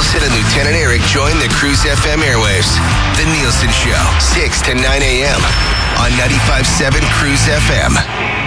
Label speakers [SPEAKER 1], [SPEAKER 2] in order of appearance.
[SPEAKER 1] Nielsen and Lieutenant Eric join the Cruise FM airwaves. The Nielsen Show, 6 to 9 a.m. on 95.7 Cruise FM.